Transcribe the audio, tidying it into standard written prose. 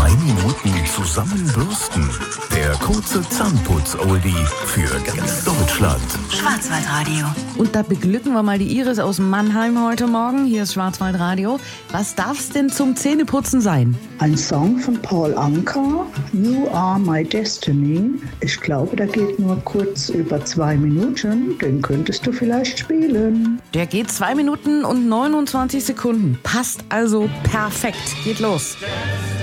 2 Minuten zusammenbürsten. Der kurze Zahnputz-Oldie für ganz Deutschland. Schwarzwaldradio. Und da beglücken wir mal die Iris aus Mannheim heute Morgen. Hier ist Schwarzwaldradio. Was darf's denn zum Zähneputzen sein? Ein Song von Paul Anka, You Are My Destiny. Ich glaube, der geht nur kurz über 2 Minuten. Den könntest du vielleicht spielen. Der geht 2 Minuten und 29 Sekunden. Passt also perfekt. Geht los.